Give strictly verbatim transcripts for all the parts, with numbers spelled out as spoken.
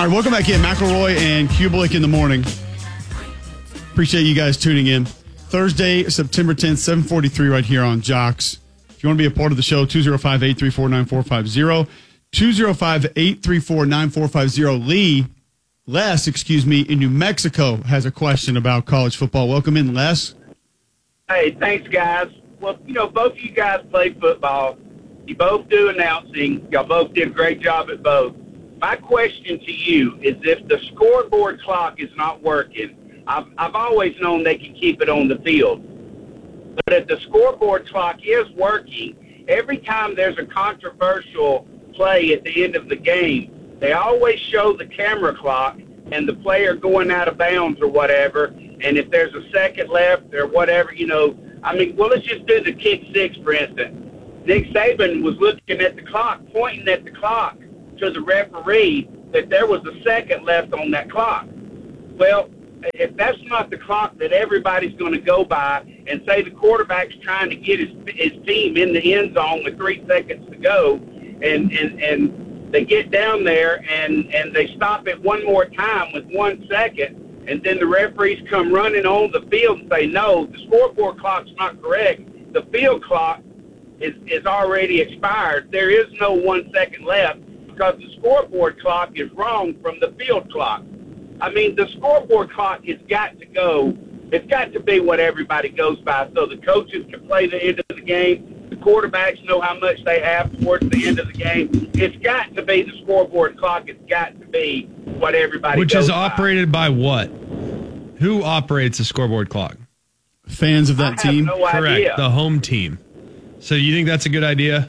All right, welcome back in. McElroy and Kubelik in the morning. Appreciate you guys tuning in. Thursday, September tenth, seven forty-three right here on Jocks. If you want to be a part of the show, two oh five, eight three four, nine four five oh. two oh five, eight three four, nine four five oh. Lee, Les, excuse me, in New Mexico has a question about college football. Welcome in, Les. Hey, thanks, guys. Well, you know, both of you guys play football. You both do announcing. Y'all both did a great job at both. My question to you is if the scoreboard clock is not working, I've, I've always known they can keep it on the field. But if the scoreboard clock is working, every time there's a controversial play at the end of the game, they always show the camera clock and the player going out of bounds or whatever. And if there's a second left or whatever, you know, I mean, well, let's just do the kick six, for instance. Nick Saban was looking at the clock, pointing at the clock to the referee that there was a second left on that clock. Well, if that's not the clock that everybody's going to go by, and say the quarterback's trying to get his his team in the end zone with three seconds to go, and and and they get down there and and they stop it one more time with one second, and then the referees come running on the field and say, no, the scoreboard clock's not correct. The field clock is is already expired. There is no one second left because the scoreboard clock is wrong from the field clock. I mean, the scoreboard clock has got to go. It's got to be what everybody goes by so the coaches can play the end of the game. The quarterbacks know how much they have towards the end of the game. It's got to be the scoreboard clock. It's got to be what everybody Which goes is by. operated by what? Who operates the scoreboard clock? Fans of that I team. have no Correct, idea. the home team. So you think that's a good idea?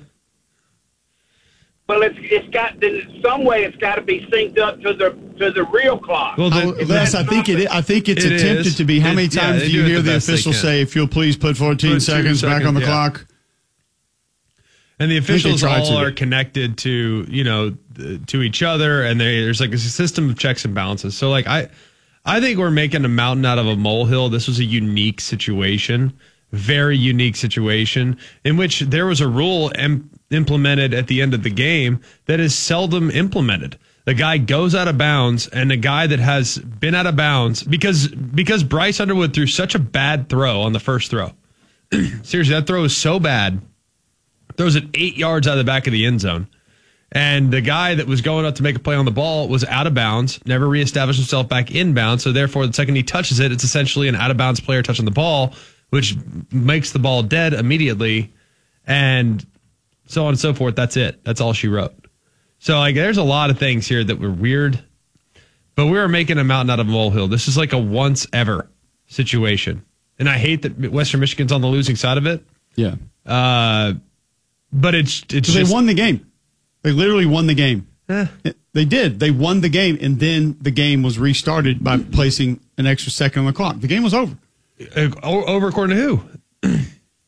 Well, it's it's got in some way it's got to be synced up to the to the real clock. Well, Oh, the, Les, I think it. I think it's It attempted is. to be. How It- many yeah, times they do you do it hear the the best they official can. say, "If you'll please put fourteen Put two seconds back on the seconds, yeah. clock"? and the they officials tried all to. are connected to, you know, th- to each other, and they, there's like a system of checks and balances. So, like, I, I think we're making a mountain out of a molehill. This was a unique situation, very unique situation, in which there was a rule em- implemented at the end of the game that is seldom implemented. The guy goes out of bounds, and the guy that has been out of bounds because because Bryce Underwood threw such a bad throw on the first throw. Seriously, that throw is so bad. Throws it eight yards out of the back of the end zone. And the guy that was going up to make a play on the ball was out of bounds, never reestablished himself back in bounds. So therefore, the second he touches it, it's essentially an out of bounds player touching the ball, which makes the ball dead immediately. And so on and so forth. That's it. That's all she wrote. So like, there's a lot of things here that were weird, but we were making a mountain out of a molehill. This is like a once ever situation. And I hate that Western Michigan's on the losing side of it. Yeah, Uh, but it's, it's so they just, won the game. They literally won the game. Eh. They did. They won the game, and then the game was restarted by placing an extra second on the clock. The game was over. Uh, over according to who?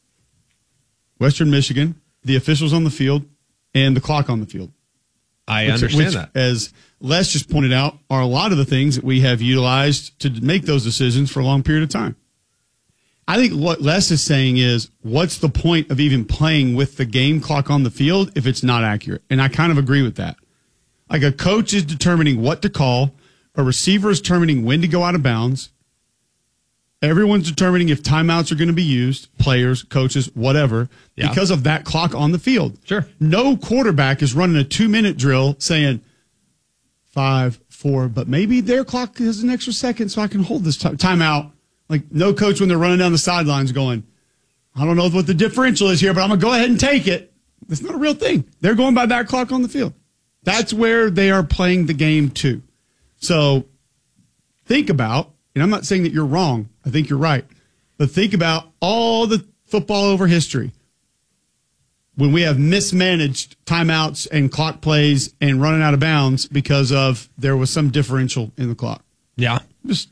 Western Michigan, the officials on the field, and the clock on the field. I Which- understand which, that. as Les just pointed out, are a lot of the things that we have utilized to make those decisions for a long period of time. I think what Les is saying is, what's the point of even playing with the game clock on the field if it's not accurate? And I kind of agree with that. Like a coach is determining what to call, a receiver is determining when to go out of bounds. Everyone's determining if timeouts are going to be used, players, coaches, whatever, Yeah. because of that clock on the field. Sure. No quarterback is running a two-minute drill saying five, four, but maybe their clock has an extra second so I can hold this t- timeout. Like no coach when they're running down the sidelines going, I don't know what the differential is here, but I'm going to go ahead and take it. That's not a real thing. They're going by that clock on the field. That's where they are playing the game too. So think about, and I'm not saying that you're wrong. I think you're right. But think about all the football over history when we have mismanaged timeouts and clock plays and running out of bounds because of there was some differential in the clock. Yeah. Just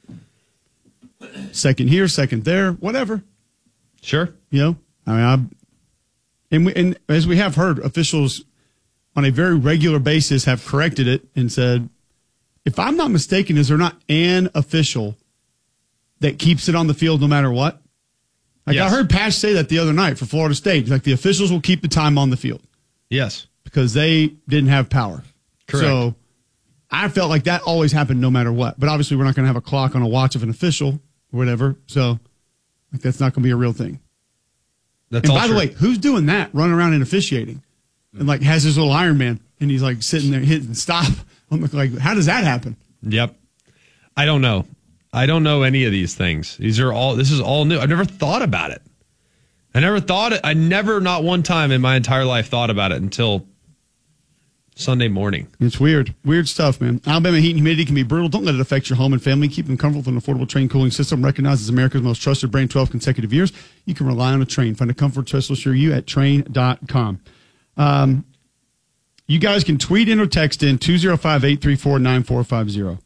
second here, second there, whatever. Sure. You know, I mean, I, and we, and as we have heard, officials on a very regular basis have corrected it and said, if I'm not mistaken, is there not an official that keeps it on the field no matter what? Like Yes. I heard Pash say that the other night for Florida State. Like the officials will keep the time on the field Yes. because they didn't have power. Correct. So I felt like that always happened no matter what. But obviously, we're not going to have a clock on a watch of an official or whatever. So like, that's not going to be a real thing. That's and all by true. the way, who's doing that? Running around and officiating, and like has his little Iron Man, and he's like sitting there hitting stop. I'm like, how does that happen? Yep. I don't know. I don't know any of these things. These are all. This is all new. I've never thought about it. I never thought it. I never, not one time in my entire life, thought about it until Sunday morning. It's weird. Weird stuff, man. Alabama heat and humidity can be brutal. Don't let it affect your home and family. Keep them comfortable with an affordable Train cooling system recognized as America's most trusted brand twelve consecutive years. You can rely on a Train. Find a comfort trust for you at train dot com. Um, you guys can tweet in or text in two oh five, eight three four, nine four five oh.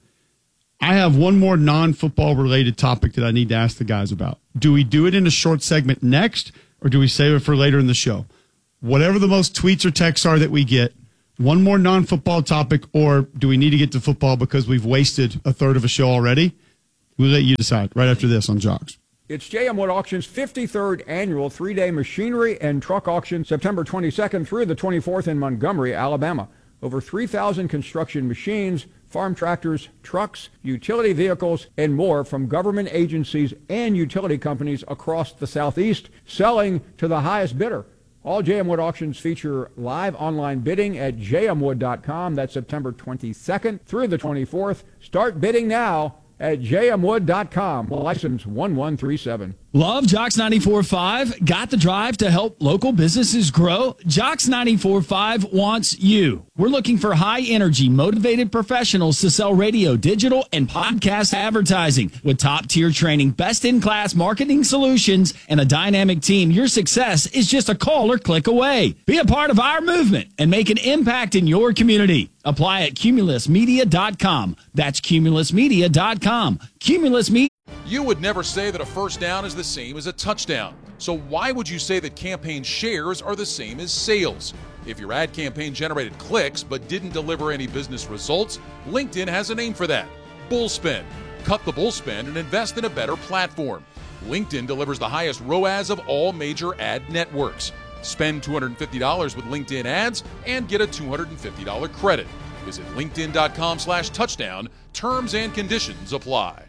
I have one more non-football related topic that I need to ask the guys about. Do we do it in a short segment next, or do we save it for later in the show? Whatever the most tweets or texts are that we get, one more non-football topic, or do we need to get to football because we've wasted a third of a show already? We'll let you decide right after this on Jocks. It's J M Wood Auction's fifty-third annual three-day machinery and truck auction, September twenty-second through the twenty-fourth in Montgomery, Alabama. Over three thousand construction machines, farm tractors, trucks, utility vehicles, and more from government agencies and utility companies across the Southeast, selling to the highest bidder. All J M Wood auctions feature live online bidding at j m wood dot com. That's September twenty-second through the twenty-fourth. Start bidding now at j m wood dot com. License one one three seven. Love Jocks ninety-four point five? Got the drive to help local businesses grow? Jocks ninety-four point five wants you. We're looking for high-energy, motivated professionals to sell radio, digital, and podcast advertising. With top-tier training, best-in-class marketing solutions, and a dynamic team, your success is just a call or click away. Be a part of our movement and make an impact in your community. Apply at cumulus media dot com. That's cumulus media dot com. Cumulus Media. You would never say that a first down is the same as a touchdown. So why would you say that campaign shares are the same as sales? If your ad campaign generated clicks but didn't deliver any business results, LinkedIn has a name for that: bullspend. Cut the bullspend and invest in a better platform. LinkedIn delivers the highest R O A S of all major ad networks. Spend two hundred fifty dollars with LinkedIn ads and get a two hundred fifty dollars credit. Visit linkedin dot com slash touchdown. Terms and conditions apply.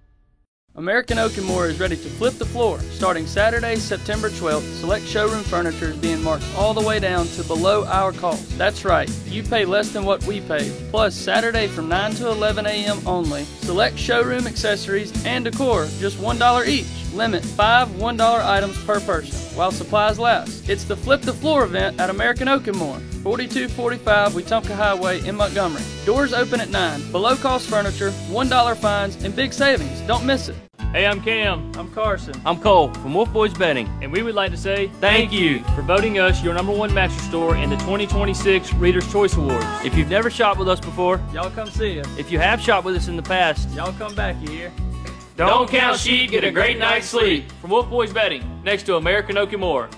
American Oak and More is ready to flip the floor. Starting Saturday, September twelfth, select showroom furniture is being marked all the way down to below our cost. That's right, you pay less than what we pay. Plus, Saturday from nine to eleven a.m. only, select showroom accessories and decor, just one dollar each. Limit five one dollar items per person while supplies last. It's the Flip the Floor event at American Oak and More, forty-two forty-five Wetumpka Highway in Montgomery. Doors open at nine. Below cost furniture, one dollar fines, and big savings. Don't miss it. Hey, I'm Cam. I'm Carson. I'm Cole from Wolf Boys Betting, and we would like to say thank you for voting us your number one mattress store in the twenty twenty-six Reader's Choice Awards. If you've never shopped with us before, Y'all come see us. if you have shopped with us in the past, Y'all come back, you hear? don't count sheep, get a great night's sleep. From Wolf Boys Betting, next to American Oak and More.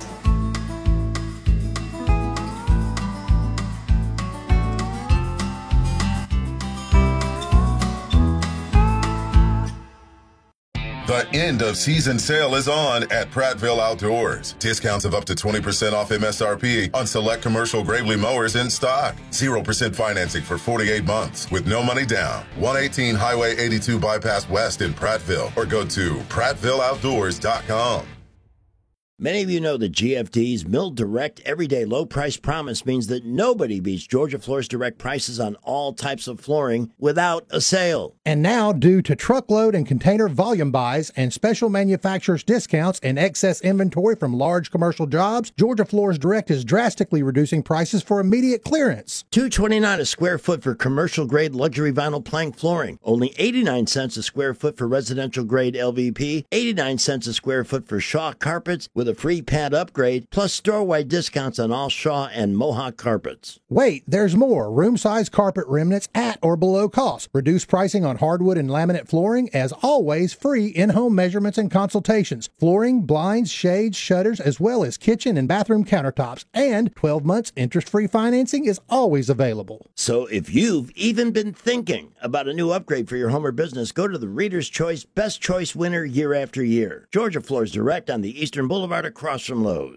The end of season sale is on at Prattville Outdoors. Discounts of up to twenty percent off M S R P on select commercial Gravely mowers in stock. zero percent financing for forty-eight months with no money down. one eighteen Highway eighty-two Bypass West in Prattville, or go to prattville outdoors dot com. Many of you know that G F D's Mill Direct Everyday Low Price Promise means that nobody beats Georgia Floor's direct prices on all types of flooring without a sale. And now, due to truckload and container volume buys and special manufacturers' discounts and excess inventory from large commercial jobs, Georgia Floors Direct is drastically reducing prices for immediate clearance. two dollars and twenty-nine cents a square foot for commercial-grade luxury vinyl plank flooring. Only eighty-nine cents a square foot for residential-grade L V P. eighty-nine cents a square foot for Shaw carpets with a free pad upgrade, plus store-wide discounts on all Shaw and Mohawk carpets. Wait, there's more. Room-size carpet remnants at or below cost. Reduced pricing on hardwood and laminate flooring. As always, free in-home measurements and consultations. Flooring, blinds, shades, shutters, as well as kitchen and bathroom countertops. And twelve months interest-free financing is always available. So if you've even been thinking about a new upgrade for your home or business, go to the Reader's Choice Best Choice winner year after year. Georgia Floors Direct on the Eastern Boulevard across from Lowe's.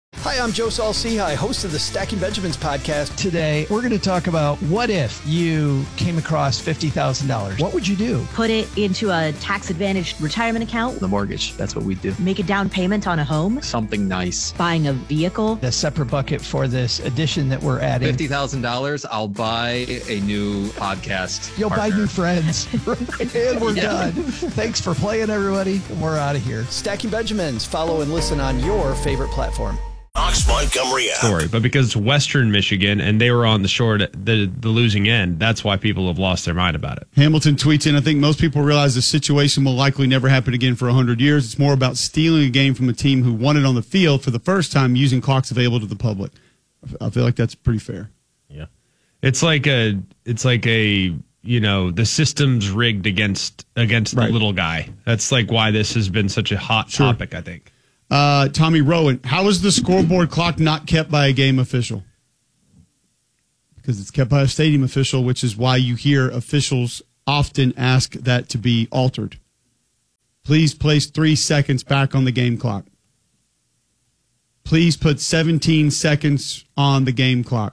Hi, I'm Joe Saul-Sehy, host of the Stacking Benjamins podcast. Today, we're going to talk about what if you came across fifty thousand dollars. What would you do? Put it into a tax-advantaged retirement account. The mortgage, that's what we do. Make a down payment on a home. Something nice. Buying a vehicle. A separate bucket for this addition that we're adding. fifty thousand dollars, I'll buy a new podcast You'll partner. buy new friends. And we're Yeah. done. Thanks for playing, everybody. We're out of here. Stacking Benjamins. Follow and listen on your favorite platform. Knox Montgomery app. Story, but because it's Western Michigan and they were on the short, the the losing end, that's why people have lost their mind about it. Hamilton tweets in, I think most people realize the situation will likely never happen again for one hundred years. It's more about stealing a game from a team who won it on the field for the first time using clocks available to the public. I feel like that's pretty fair. Yeah. It's like a, it's like a, you know, the system's rigged against, against Right. the little guy. That's like why this has been such a hot Sure. topic, I think. Uh, Tommy Rowan, how is the scoreboard clock not kept by a game official? Because it's kept by a stadium official, which is why you hear officials often ask that to be altered. Please place three seconds back on the game clock. Please put seventeen seconds on the game clock.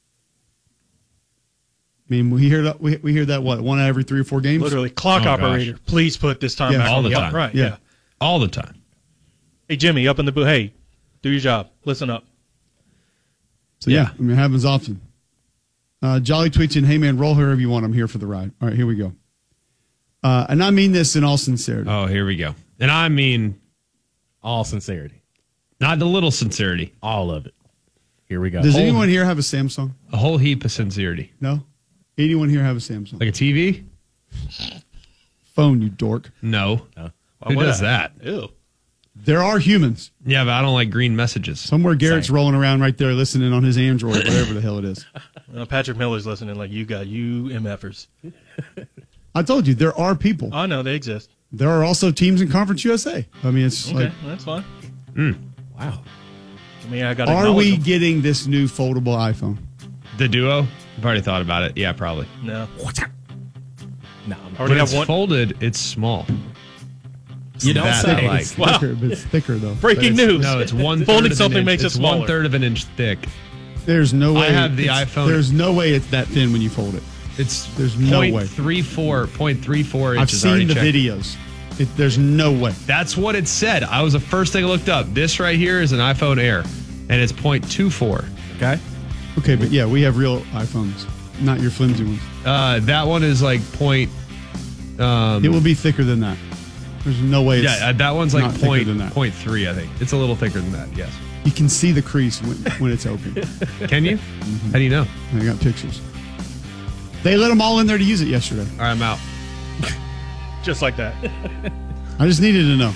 I mean, we hear that. We, we hear that what one out of every three or four games. Literally, clock Oh, operator. gosh. Please put this time Yeah. back All on the the time. clock. Right? Yeah. Yeah. All the time. Hey Jimmy, up in the booth. Hey, do your job. Listen up. So yeah, I mean, it happens often. Uh, Jolly tweets in, "Hey man, roll whoever you want. I'm here for the ride." All right, here we go. Uh, and I mean this in all sincerity. Oh, here we go. And I mean, All sincerity. not a little sincerity, All of it. Here we go. Does whole- anyone here have a Samsung? a whole heap of sincerity. No. Anyone here have a Samsung? Like a T V? Phone, you dork. No. No. Who Why does would I? that? Ew. There are humans. Yeah, but I don't like green messages. Somewhere Garrett's Same. rolling around right there listening on his Android, whatever the hell it is. Uh, Patrick Miller's listening like you got you M Fers. I told you, there are people. I know they exist. There are also teams in Conference U S A. I mean, it's Okay, like, that's fine. Wow. I mean, I got. are we getting this new foldable iPhone? The Duo? I've already thought about it. Yeah, probably. No. No. Already When have it's one. folded, it's small. You don't That say. I like. It's Wow. thicker, but it's thicker though. Breaking But it's- news. No, it's one Folding third of something an inch. makes it It's smaller. one third of an inch thick. There's no way. I have the it's- iPhone. There's no way it's that thin when you fold it. It's There's no point way. three four, point three four I've inches. already seen the checked. videos. It, there's no way. That's what it said. I was the first thing I looked up. This right here is an iPhone Air, and it's point two four. Okay. Okay, but yeah, we have real iPhones, not your flimsy ones. Uh, that one is like point. Um, It will be thicker than that. There's no way. It's yeah, uh, that one's like not thicker point than that. point three. I think it's a little thicker than that. Yes. You can see the crease when, when it's open. Can you? Mm-hmm. How do you know? I got pictures. They let them all in there to use it yesterday. All right, I'm out. Just like that. I just needed to know.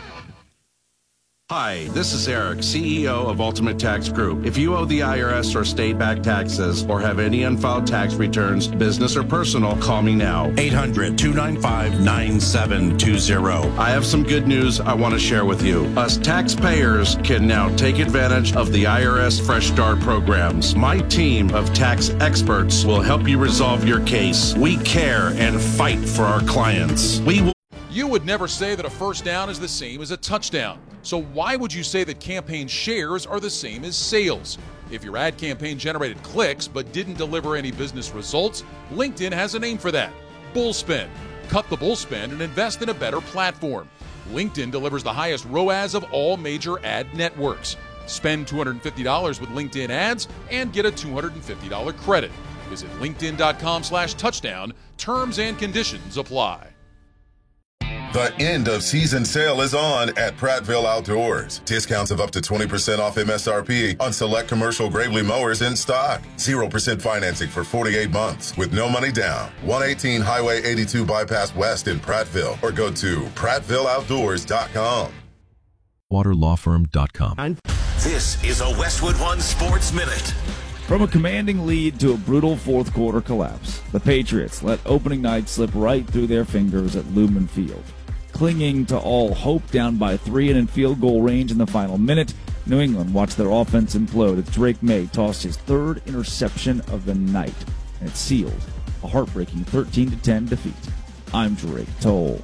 Hi, this is Eric, C E O of Ultimate Tax Group. If you owe the I R S or state-backed taxes or have any unfiled tax returns, business or personal, call me now. eight hundred, two nine five, nine seven two zero. I have some good news I want to share with you. Us taxpayers can now take advantage of the I R S Fresh Start programs. My team of tax experts will help you resolve your case. We care and fight for our clients. We will. You would never say that a first down is the same as a touchdown. So why would you say that campaign shares are the same as sales? If your ad campaign generated clicks but didn't deliver any business results, LinkedIn has a name for that. Bullspend. Cut the bullspend and invest in a better platform. LinkedIn delivers the highest R O A S of all major ad networks. Spend two hundred fifty dollars with LinkedIn ads and get a two hundred fifty dollars credit. Visit linkedin.com slash touchdown. Terms and conditions apply. The end of season sale is on at Prattville Outdoors. Discounts of up to twenty percent off M S R P on select commercial Gravely mowers in stock. zero percent financing for forty-eight months with no money down. one eighteen Highway eighty-two Bypass West in Prattville or go to prattville outdoors dot com. water law firm dot com. This is a Westwood One Sports Minute. From a commanding lead to a brutal fourth quarter collapse, the Patriots let opening night slip right through their fingers at Lumen Field. Clinging to all hope, down by three and in field goal range in the final minute, New England watched their offense implode as Drake May tossed his third interception of the night, and it sealed a heartbreaking thirteen to ten defeat. I'm Drake Toll.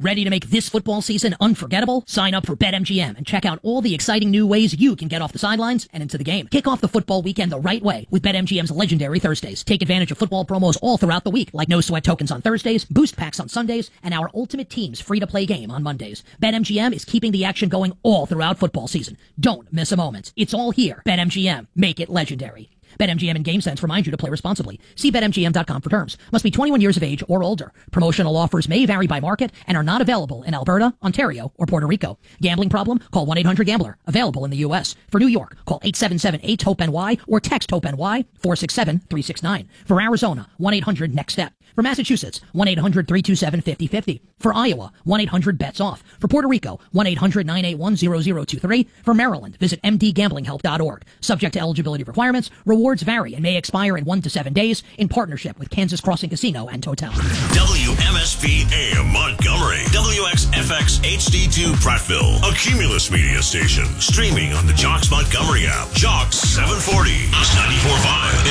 Ready to make this football season unforgettable? Sign up for BetMGM and check out all the exciting new ways you can get off the sidelines and into the game. Kick off the football weekend the right way with BetMGM's legendary Thursdays. Take advantage of football promos all throughout the week, like no sweat tokens on Thursdays, boost packs on Sundays, and our Ultimate Teams free-to-play game on Mondays. BetMGM is keeping the action going all throughout football season. Don't miss a moment. It's all here. BetMGM. Make it legendary. BetMGM and GameSense remind you to play responsibly. See Bet M G M dot com for terms. Must be twenty-one years of age or older. Promotional offers may vary by market and are not available in Alberta, Ontario, or Puerto Rico. Gambling problem? Call one eight hundred gambler. Available in the U S. For New York, call eight seven seven eight hope N Y or text HOPE-NY four six seven three six nine. For Arizona, one eight hundred next step. For Massachusetts, one eight hundred three two seven five oh five oh. For Iowa, one eight hundred bets off. For Puerto Rico, one eight hundred nine eight one zero zero two three. For Maryland, visit m d gambling help dot org. Subject to eligibility requirements, rewards vary and may expire in one to seven days in partnership with Kansas Crossing Casino and Hotel. W M S P A M Montgomery. W X F X H D two Prattville. A Cumulus media station. Streaming on the Jocks Montgomery app. Jocks